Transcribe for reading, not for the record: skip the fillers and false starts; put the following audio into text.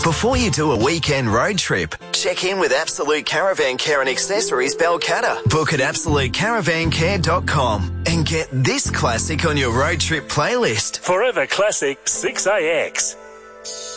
Before you do a weekend road trip, check in with Absolute Caravan Care and Accessories Balcatta. Book at absolutecaravancare.com and get this classic on your road trip playlist. Forever Classic 6AX.